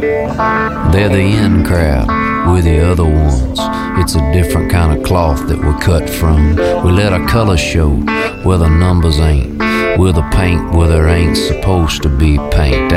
They're the in crowd, we're the other ones. It's a different kind of cloth that we're cut from. We let our colors show where the numbers ain't. We're the paint where there ain't supposed to be paint.